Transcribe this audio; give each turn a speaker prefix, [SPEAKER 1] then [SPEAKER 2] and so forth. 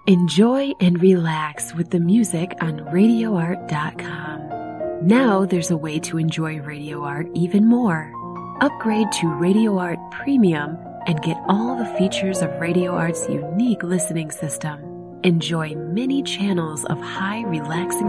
[SPEAKER 1] Enjoy and relax with the music on RadioArt.com. Now there's a way to enjoy Radio Art even more. Upgrade to Radio Art Premium and get all the features of Radio Art's unique listening system. Enjoy many channels of high, relaxing